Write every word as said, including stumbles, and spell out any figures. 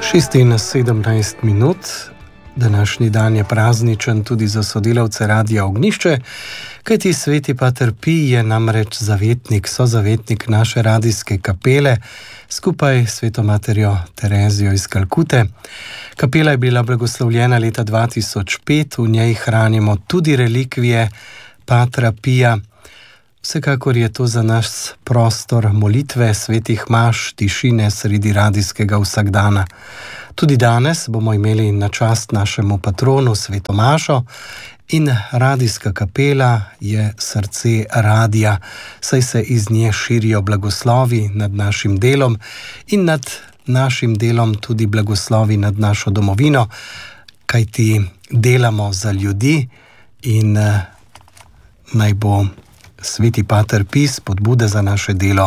šest in sedemnajst minut, današnji dan je prazničen tudi za sodelavce Radia Ognjišče, kajti sveti pater Pij je namreč zavetnik, sozavetnik naše radijske kapele, skupaj s sveto materjo Terezijo iz Kalkute. Kapela je bila blagoslovljena leta dva tisoč pet, v njej hranimo tudi relikvije patra Pija. Vsekakor je to za nas prostor molitve, svetih maš, tišine sredi radijskega vsakdana. Tudi danes bomo imeli na čast našemu patronu sveto mašo in radijska kapela je srce radija, saj se iz nje širijo blagoslovi nad našim delom in nad našim delom tudi blagoslovi nad našo domovino, kajti delamo za ljudi in naj bo sveti pater Pij spodbuda za naše delo